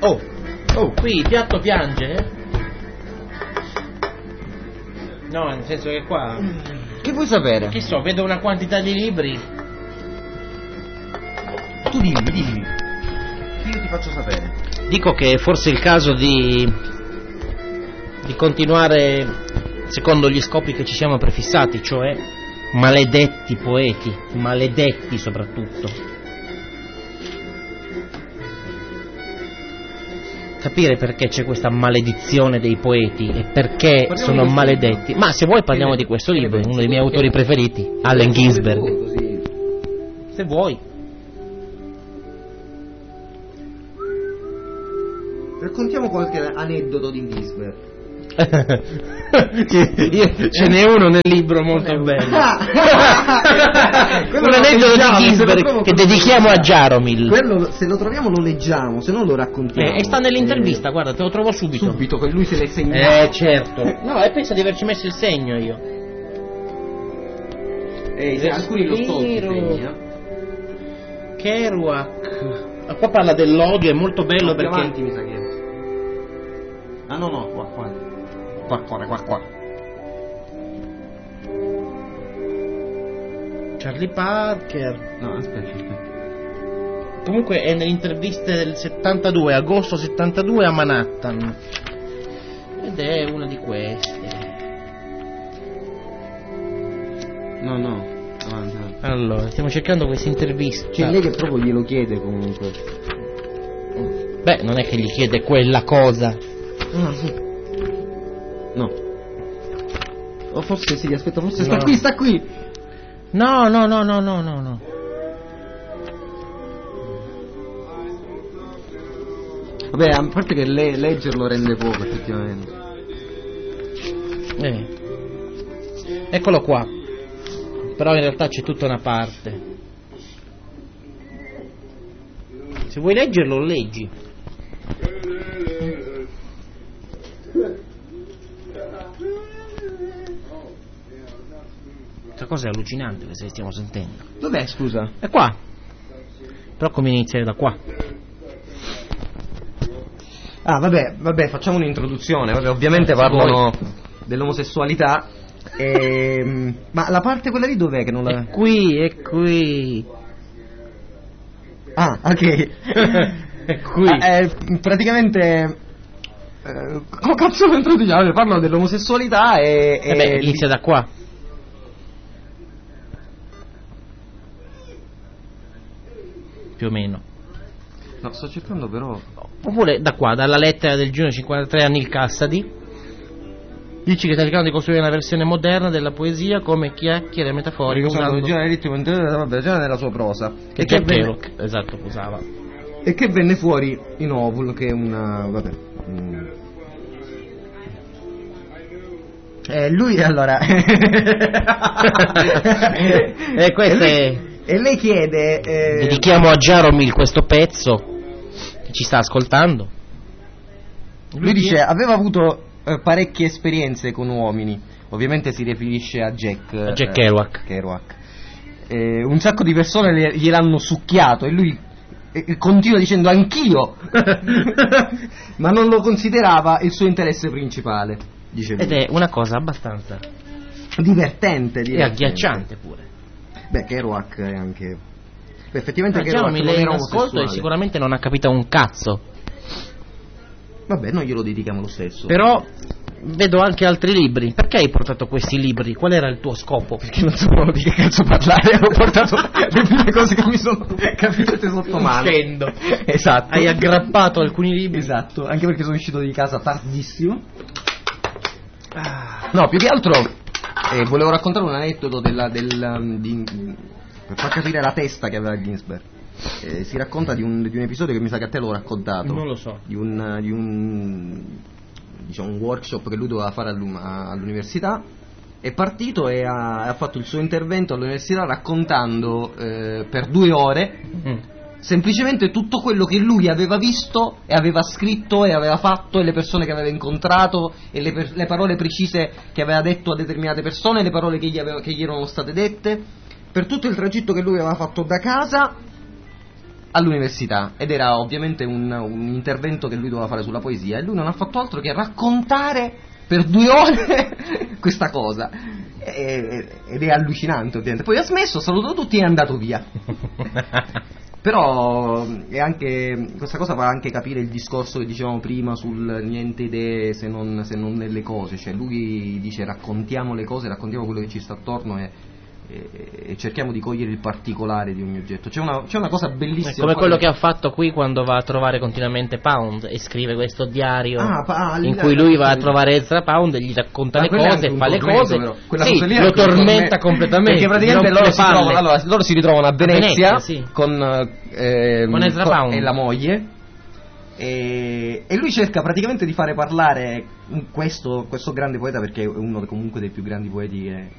Qui il piatto piange? No, nel senso che qua... Che vuoi sapere? Che so, vedo una quantità di libri. Tu dimmi. Io ti faccio sapere. Dico che è forse il caso di continuare secondo gli scopi che ci siamo prefissati, cioè maledetti poeti, maledetti soprattutto. Capire perché c'è questa maledizione dei poeti e perché sono maledetti. Ma se vuoi parliamo di questo libro, uno dei miei autori preferiti, Allen Ginsberg. Se vuoi. Raccontiamo qualche aneddoto di Ginsberg. Ce n'è uno nel libro molto bello. Un aneddoto di Ginsberg che dedichiamo a Jaromil. Quello, se lo troviamo lo leggiamo, se no lo raccontiamo. E sta nell'intervista, guarda, te lo trovo subito. Subito, che lui se l'è segnato. Certo. No, e pensa di averci messo il segno io. Alcuni lo sto Kerouac. Qua parla dell'odio, è molto bello perché... avanti mi sa che... Ah no, qua. Charlie Parker. No, aspetta. Comunque è nelle interviste del 72, agosto 72 a Manhattan. Ed è una di queste. No. Avanti. Allora, stiamo cercando queste interviste. C'è lei che proprio glielo chiede comunque. Beh, non è che gli chiede quella cosa. No. O forse sì, aspetta, forse No. sta qui. No. Vabbè, a parte che leggerlo rende poco, effettivamente. Eccolo qua. Però in realtà c'è tutta una parte. Se vuoi leggerlo, lo leggi. Questa cosa è allucinante che stiamo sentendo. Dov'è, scusa? È qua. Però come iniziare da qua? Ah, vabbè, facciamo un'introduzione. Vabbè, ovviamente parlano dell'omosessualità. Ma la parte quella lì dov'è che non la... È qui. Ah, ok. È qui. Praticamente... come cazzo lo introduciamo? Parlano dell'omosessualità e inizia da qua. Più o meno. No, sto cercando però... Oppure da qua, dalla lettera del giugno 53 a Neil Cassady. Dici che stai cercando di costruire una versione moderna della poesia come chiacchiere metaforiche usando... nella sua prosa. Che Kerouac, esatto, usava. E che venne fuori in Ovul, che è una... vabbè... lui allora... e questo è... E lei chiede... Dedichiamo a Jaromil questo pezzo, che ci sta ascoltando. Lui dice, aveva avuto parecchie esperienze con uomini. Ovviamente si riferisce a Jack Kerouac. Un sacco di persone gliel'hanno succhiato e lui continua dicendo anch'io. Ma non lo considerava il suo interesse principale, dice lui. Ed è una cosa abbastanza divertente. E agghiacciante pure. Beh, Kerouac è anche... Beh, effettivamente Kerouac non è in era ascolto omosessuale. e sicuramente non ha capito un cazzo. Vabbè, noi glielo dedichiamo lo stesso. Però vedo anche altri libri. Perché hai portato questi libri? Qual era il tuo scopo? Perché non sapevo di che cazzo parlare. Ho portato le prime cose che mi sono capitate sotto mano. Scendo. Esatto. Hai aggrappato alcuni libri. Esatto, anche perché sono uscito di casa tardissimo. No, più che altro volevo raccontare un aneddoto per far capire la testa che aveva Ginsberg. Si racconta di un episodio che mi sa che a te l'ho raccontato. Non lo so. Di un workshop che lui doveva fare all'università. È partito e ha fatto il suo intervento all'università raccontando per 2 ore semplicemente tutto quello che lui aveva visto e aveva scritto e aveva fatto e le persone che aveva incontrato e le parole precise che aveva detto a determinate persone, le parole che gli erano state dette per tutto il tragitto che lui aveva fatto da casa all'università, ed era ovviamente un intervento che lui doveva fare sulla poesia, e lui non ha fatto altro che raccontare per 2 ore questa cosa, ed è allucinante ovviamente. Poi ha smesso, ha salutato tutti e è andato via. Però è anche, questa cosa fa anche capire il discorso che dicevamo prima sul niente idee se non nelle cose. Cioè lui dice raccontiamo le cose, raccontiamo quello che ci sta attorno e cerchiamo di cogliere il particolare di ogni oggetto. C'è una cosa bellissima, come quello che ha fatto qui quando va a trovare continuamente Pound e scrive questo diario in cui lui va a trovare Ezra Pound e gli racconta le cose, fa le cose, sì, lo tormenta completamente, perché praticamente loro si ritrovano a Venezia, sì, con Ezra Pound e la moglie, e lui cerca praticamente di fare parlare questo grande poeta, perché è uno comunque dei più grandi poeti